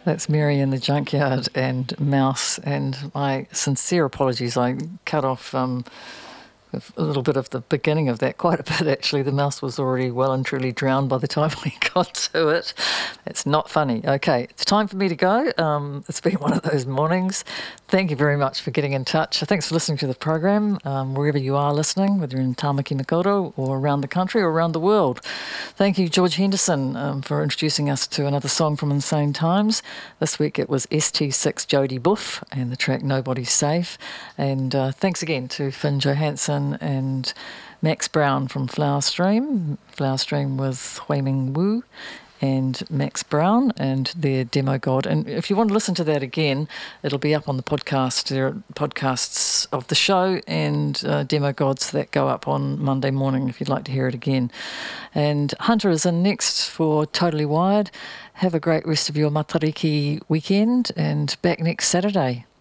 That's Mary in the Junkyard and Mouse. And my sincere apologies. I cut off a little bit of the beginning of that, quite a bit actually. The mouse was already well and truly drowned by the time we got to it. It's not funny. Okay, it's time for me to go. It's been one of those mornings. Thank you very much for getting in touch. Thanks for listening to the program, wherever you are listening, whether you're in Tāmaki Makaurau or around the country or around the world. Thank you, George Henderson, for introducing us to another song from Insane Times. This week it was ST6 Jodie Buff and the track Nobody's Safe. And thanks again to Finn Johansson and Max Brown from Flower Stream with Hui Ming Wu and Max Brown and their Demo God. And if you want to listen to that again, it'll be up on the podcast. There are podcasts of the show and Demo Gods that go up on Monday morning if you'd like to hear it again. And Hunter is in next for Totally Wired. Have a great rest of your Matariki weekend and back next Saturday.